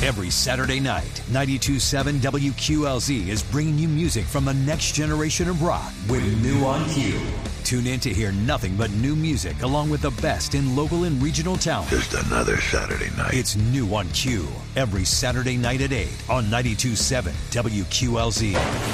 Every Saturday night, 92.7 WQLZ is bringing you music from the next generation of rock with New on Q. Tune in to hear nothing but new music along with the best in local and regional talent. Just another Saturday night. It's New on Q every Saturday night at 8 on 92.7 WQLZ.